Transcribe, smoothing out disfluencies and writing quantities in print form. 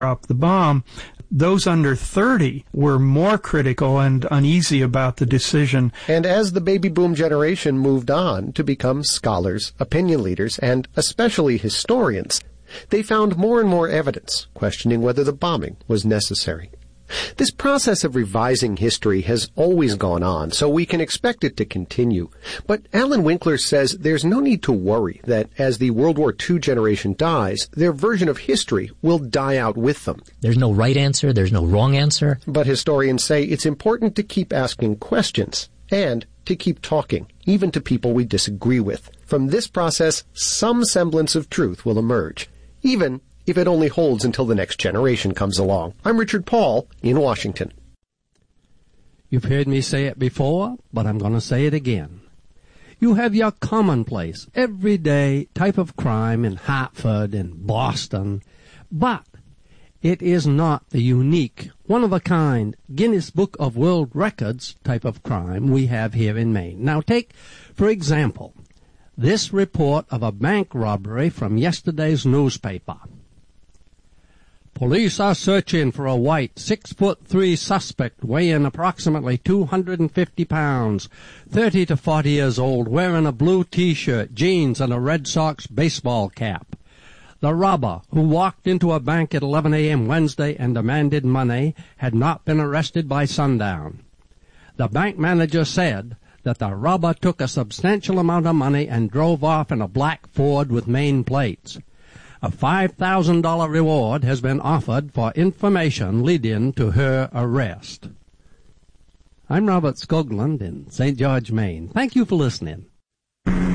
dropped the bomb. Those under 30 were more critical and uneasy about the decision. And as the baby boom generation moved on to become scholars, opinion leaders, and especially historians, they found more and more evidence questioning whether the bombing was necessary. This process of revising history has always gone on, so we can expect it to continue. But Alan Winkler says there's no need to worry that as the World War II generation dies, their version of history will die out with them. There's no right answer, there's no wrong answer. But historians say it's important to keep asking questions and to keep talking, even to people we disagree with. From this process, some semblance of truth will emerge, even if it only holds until the next generation comes along. I'm Richard Paul in Washington. You've heard me say it before, but I'm going to say it again. You have your commonplace, everyday type of crime in Hartford and Boston, but it is not the unique, one-of-a-kind, Guinness Book of World Records type of crime we have here in Maine. Now take, for example, this report of a bank robbery from yesterday's newspaper. Police are searching for a white 6'3" suspect weighing approximately 250 pounds, 30 to 40 years old, wearing a blue T-shirt, jeans, and a Red Sox baseball cap. The robber, who walked into a bank at 11 a.m. Wednesday and demanded money, had not been arrested by sundown. The bank manager said that the robber took a substantial amount of money and drove off in a black Ford with Maine plates. A $5,000 reward has been offered for information leading to her arrest. I'm Robert Skoglund in St. George, Maine. Thank you for listening.